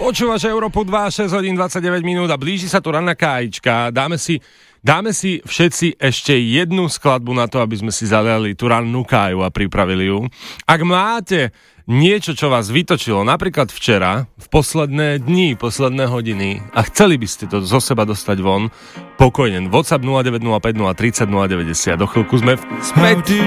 Počúvaš Európu 2, 6 hodín 29 minút a blíži sa tu ranná kájička. Dáme si všetci ešte jednu skladbu na to, aby sme si zaliali tú rannú káju a pripravili ju. Ak máte niečo, čo vás vytočilo, napríklad včera, v posledné dni, posledné hodiny a chceli by ste to zo seba dostať von, pokojne. WhatsApp 0905 030 090. Do chvíľku sme späť.